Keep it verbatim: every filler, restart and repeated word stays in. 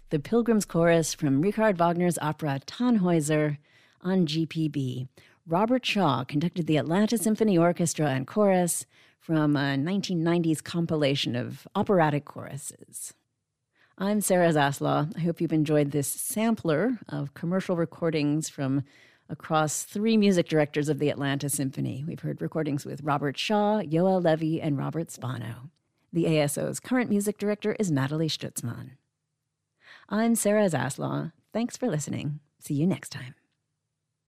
the Pilgrim's Chorus from Richard Wagner's opera Tannhäuser on G P B. Robert Shaw conducted the Atlanta Symphony Orchestra and Chorus from a nineteen nineties compilation of operatic choruses. I'm Sarah Zaslaw. I hope you've enjoyed this sampler of commercial recordings from across three music directors of the Atlanta Symphony. We've heard recordings with Robert Shaw, Yoel Levy, and Robert Spano. The A S O's current music director is Natalie Stutzman. I'm Sarah Zaslaw. Thanks for listening. See you next time.